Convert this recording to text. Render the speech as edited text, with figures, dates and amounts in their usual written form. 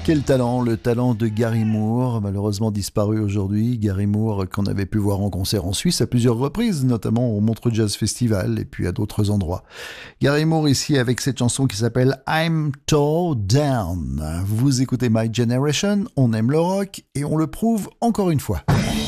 Quel talent, le talent de Gary Moore, malheureusement disparu aujourd'hui. Gary Moore qu'on avait pu voir en concert en Suisse à plusieurs reprises, notamment au Montreux Jazz Festival et puis à d'autres endroits. Gary Moore ici avec cette chanson qui s'appelle I'm Tore Down. Vous écoutez My Generation, on aime le rock et on le prouve encore une fois.